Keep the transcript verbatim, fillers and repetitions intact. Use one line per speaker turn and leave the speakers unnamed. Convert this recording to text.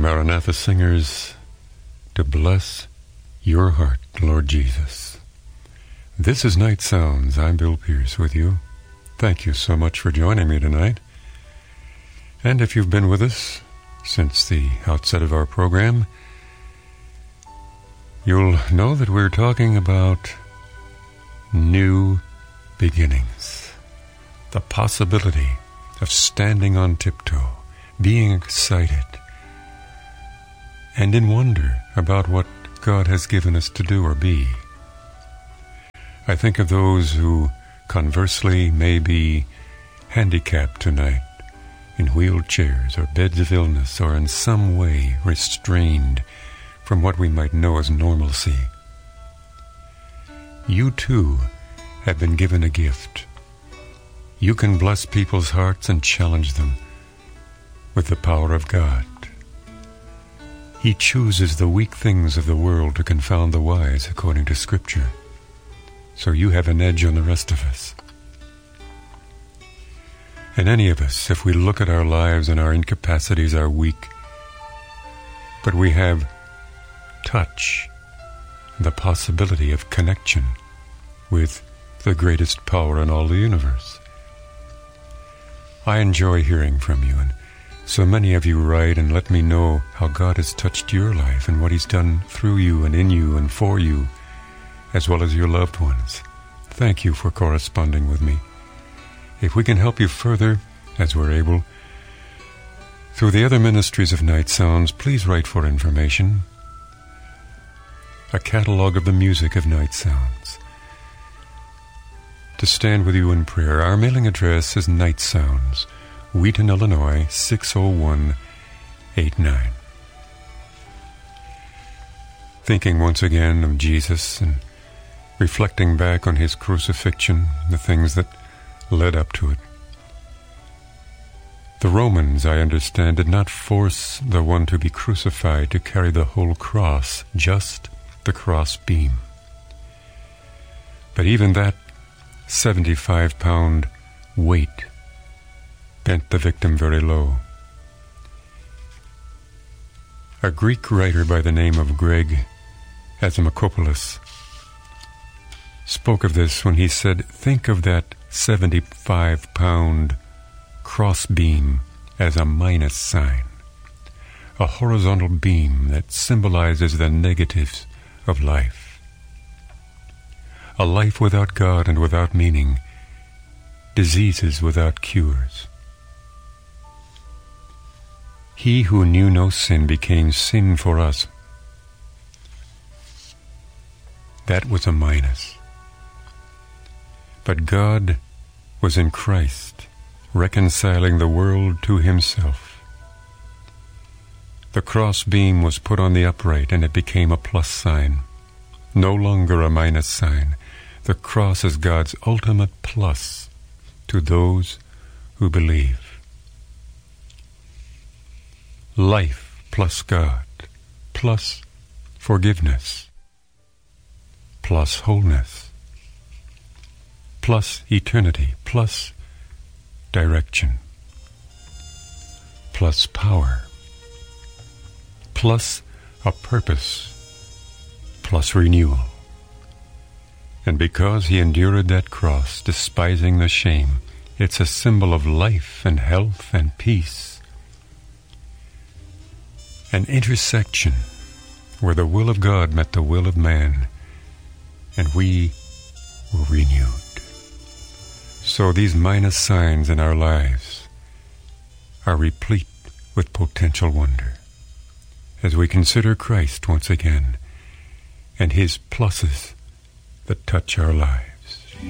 Maranatha Singers, to bless your heart, Lord Jesus. This is Night Sounds. I'm Bill Pierce with you. Thank you so much for joining me tonight. And if you've been with us since the outset of our program, you'll know that we're talking about new beginnings. The possibility of standing on tiptoe, being excited, and in wonder about what God has given us to do or be. I think of those who, conversely, may be handicapped tonight, in wheelchairs or beds of illness, or in some way restrained from what we might know as normalcy. You too have been given a gift. You can bless people's hearts and challenge them with the power of God. He chooses the weak things of the world to confound the wise, according to Scripture. So you have an edge on the rest of us. And any of us, if we look at our lives and our incapacities, are weak, but we have touch, the possibility of connection with the greatest power in all the universe. I enjoy hearing from you, and so many of you write and let me know how God has touched your life and what He's done through you and in you and for you, as well as your loved ones. Thank you for corresponding with me. If we can help you further, as we're able, through the other ministries of Night Sounds, please write for information. A catalog of the music of Night Sounds. To stand with you in prayer, our mailing address is Night Sounds, Wheaton, Illinois, six oh one eight nine. Thinking once again of Jesus and reflecting back on His crucifixion, the things that led up to it. The Romans, I understand, did not force the one to be crucified to carry the whole cross, just the cross beam. But even that seventy-five pound weight bent the victim very low. A Greek writer by the name of Greg Azamakopoulos spoke of this when he said, think of that seventy-five pound crossbeam as a minus sign, a horizontal beam that symbolizes the negatives of life. A life without God and without meaning, diseases without cures. He who knew no sin became sin for us. That was a minus. But God was in Christ, reconciling the world to Himself. The crossbeam was put on the upright, and it became a plus sign, no longer a minus sign. The cross is God's ultimate plus to those who believe. Life plus God, plus forgiveness, plus wholeness, plus eternity, plus direction, plus power, plus a purpose, plus renewal. And because He endured that cross, despising the shame, it's a symbol of life and health and peace. An intersection where the will of God met the will of man, and we were renewed. So these minus signs in our lives are replete with potential wonder as we consider Christ once again and His pluses that touch our lives.